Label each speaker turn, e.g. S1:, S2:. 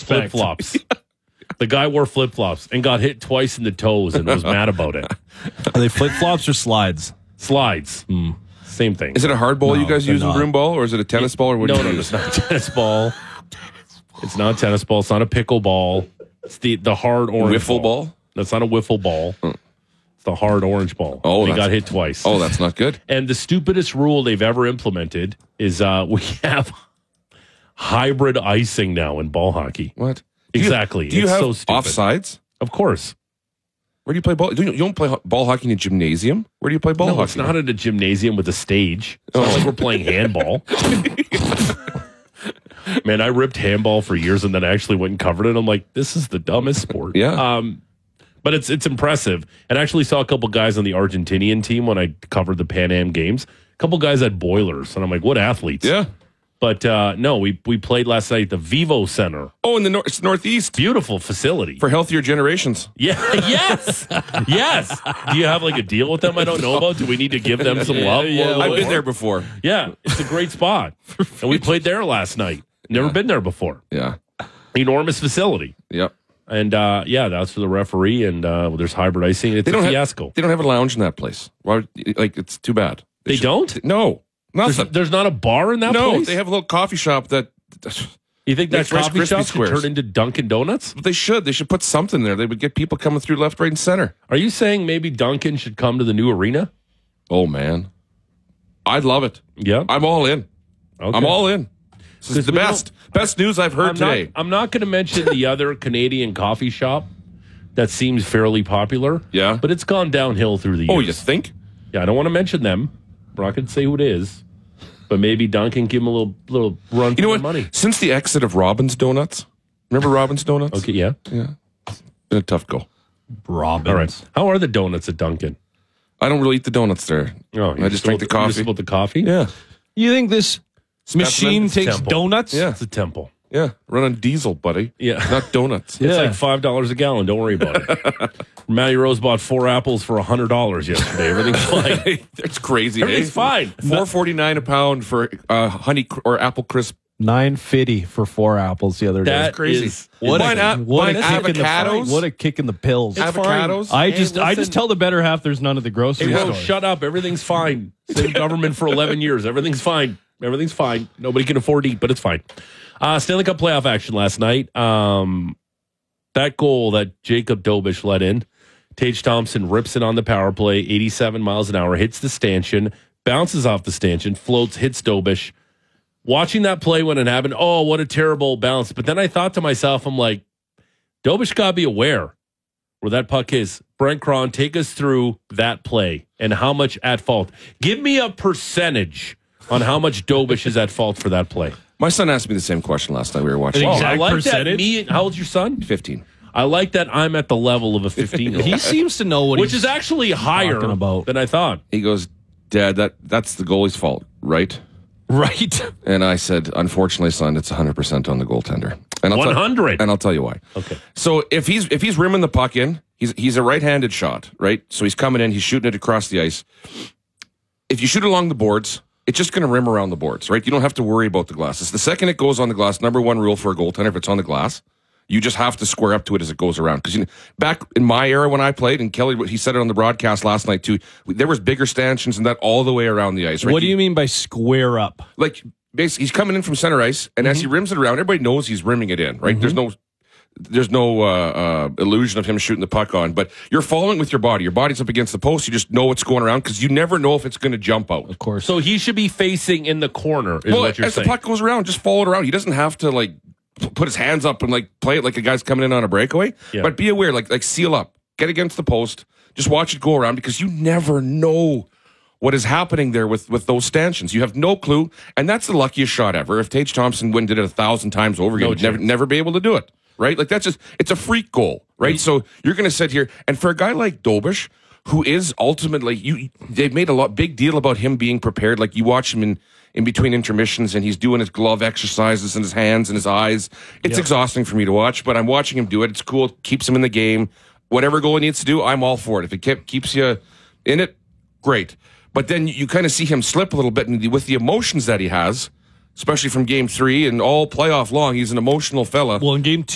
S1: respect.
S2: flip-flops. The guy wore flip-flops and got hit twice in the toes and was mad about it.
S1: Are they flip-flops or slides?
S2: Slides. Same thing.
S3: Is it a hard ball you guys
S1: they're
S3: use in
S1: not.
S3: broom ball, or is it a tennis ball, or what do you use?
S2: It's not a tennis ball. It's not a tennis ball. It's not a pickle ball. It's the hard orange
S3: Wiffle ball?
S2: That's not a wiffle ball. It's the hard orange ball.
S3: Oh,
S2: he
S3: that's-
S2: got hit twice.
S3: Oh, that's not good.
S2: And the stupidest rule they've ever implemented is we have hybrid icing now in ball hockey.
S3: What?
S2: Exactly.
S3: Do you
S2: It's
S3: have
S2: so stupid.
S3: offsides?
S2: Of course.
S3: Where do you play ball? You don't play ball hockey in a gymnasium? Where do you play ball hockey?
S2: It's not at a gymnasium with a stage. It's not like we're playing handball. Man, I ripped handball for years and then I actually went and covered it. I'm like, this is the dumbest sport.
S3: Yeah.
S2: But it's impressive. And I actually saw a couple guys on the Argentinian team when I covered the Pan Am Games. A couple guys had boilers. And I'm like, what athletes?
S3: Yeah.
S2: But no, we played last night at the Vivo Center.
S3: Oh, in the it's Northeast.
S2: Beautiful facility.
S3: For healthier generations.
S2: Yeah, yes. Yes. Do you have like a deal with them I don't know about? Do we need to give them some love?
S3: I've been there before.
S2: Yeah, it's a great spot. And we played there last night. Never been there before.
S3: Yeah.
S2: Enormous facility.
S3: Yep.
S2: And that's for the referee. And there's hybrid icing. It's a fiasco.
S3: They don't have a lounge in that place. Why? It's too bad.
S2: They don't?
S3: No. Nothing.
S2: There's not a bar in that
S3: No,
S2: place?
S3: they have a little coffee shop that.
S2: You think that
S3: makes Rice
S2: coffee
S3: Krispie
S2: shop should
S3: squares.
S2: turn into Dunkin' Donuts?
S3: They should. They should put something there. They would get people coming through left, right, and center.
S2: Are you saying maybe Dunkin' should come to the new arena?
S3: Oh, man. I'd love it.
S2: Yeah.
S3: I'm all in.
S2: Okay.
S3: I'm all in. This is the
S2: we
S3: best news I've heard today.
S2: I'm not going to mention the other Canadian coffee shop that seems fairly popular.
S3: Yeah.
S2: But it's gone downhill through the years.
S3: Oh, you think?
S2: Yeah, I don't want to mention them. We're not going to say who it is. But maybe Duncan give him a little run for
S3: You know
S2: their
S3: what?
S2: money.
S3: Since the exit of Robin's Donuts, remember Robin's Donuts?
S2: Okay, yeah.
S3: Yeah. Been a tough go.
S1: Robbins.
S2: All right. How are the donuts at Duncan?
S3: I don't really eat the donuts there.
S2: Oh,
S3: I just drink the
S2: You're
S3: coffee.
S2: just about the coffee?
S3: Yeah.
S1: You think this machine
S2: It's a
S1: takes
S2: temple.
S1: donuts?
S3: Yeah.
S2: It's a temple.
S3: Yeah. Run on diesel, buddy.
S2: Yeah.
S3: Not donuts.
S2: It's
S1: Yeah.
S2: like $5 a gallon. Don't worry about it. Matty Rose bought 4 apples for $100 yesterday. Everything's fine.
S3: It's crazy.
S2: Everything's fine.
S3: $4.49 a pound for honey or apple crisp.
S1: $9.50 for 4 apples the other day.
S2: That
S3: Crazy.
S2: is-
S1: What
S3: Buying
S1: a kick in the
S3: avocados.
S1: what a kick in the pills.
S3: Avocados.
S1: I
S2: Hey,
S1: just
S2: listen.
S1: tell the better half there's none at the grocery
S2: Hey, Rose,
S1: store.
S2: shut up. Everything's fine. Same government for 11 years. Everything's fine. Everything's fine. Nobody can afford to eat, but it's fine. Stanley Cup playoff action last night. That goal that Jacob Dobish let in, Tage Thompson rips it on the power play, 87 miles an hour, hits the stanchion, bounces off the stanchion, floats, hits Dobish. Watching that play when it happened, oh, what a terrible bounce. But then I thought to myself, I'm like, Dobish got to be aware where that puck is. Brent Cron, take us through that play and how much at fault. Give me a percentage on how much Dobish is at fault for that play.
S3: My son asked me the same question last night we were watching.
S1: An
S2: I
S1: exact
S2: like
S1: percentage?
S2: that. How old's your son?
S3: 15.
S2: I like that I'm at the level of a 15-year-old.
S1: He seems to know what
S2: Which
S1: he's
S2: is actually higher
S1: talking about.
S2: than I thought.
S3: He goes, Dad, that's the goalie's fault, right?
S1: right.
S3: And I said, unfortunately, son, it's 100% on the goaltender. And
S2: 100?
S3: And I'll tell you why.
S2: Okay.
S3: So if he's rimming the puck in, he's a right-handed shot, right? So he's coming in, he's shooting it across the ice. If you shoot along the boards, it's just going to rim around the boards, right? You don't have to worry about the glass. It's the second it goes on the glass, number one rule for a goaltender, if it's on the glass, you just have to square up to it as it goes around. Because back in my era when I played, and Kelly, he said it on the broadcast last night too, there was bigger stanchions and that all the way around the ice, right?
S1: What do you mean by square up?
S3: Like, basically, he's coming in from center ice, and as he rims it around, everybody knows he's rimming it in, right? There's no illusion of him shooting the puck on, but you're following with your body. Your body's up against the post. You just know what's going around because you never know if it's going to jump out.
S1: Of course.
S2: So he should be facing in the corner, is what you're
S3: as
S2: saying.
S3: the puck goes around, just follow it around. He doesn't have to put his hands up and play it like a guy's coming in on a breakaway.
S2: Yeah.
S3: But be aware, like seal up, get against the post, just watch it go around because you never know what is happening there with those stanchions. You have no clue, and that's the luckiest shot ever. If Tage Thompson did it 1,000 times over again,
S2: No
S3: he'd never be able to do it, right? Like it's a freak goal, right? So you're going to sit here, and for a guy like Dobish, who is ultimately, they've made a big deal about him being prepared. Like you watch him in between intermissions, and he's doing his glove exercises and his hands and his eyes. It's exhausting for me to watch, but I'm watching him do it. It's cool. It keeps him in the game. Whatever goal he needs to do, I'm all for it. If it keeps you in it, great. But then you kind of see him slip a little bit with the emotions that he has, especially from Game 3 and all playoff long. He's an emotional fella.
S1: Well, in game